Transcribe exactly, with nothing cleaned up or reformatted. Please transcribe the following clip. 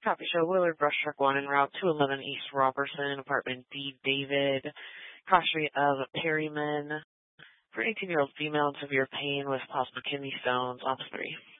Copy show Willard Brush Truck one en route two eleven East Robertson, apartment D. David, cross street of Perryman, for eighteen-year-old female in severe pain with possible kidney stones, off three.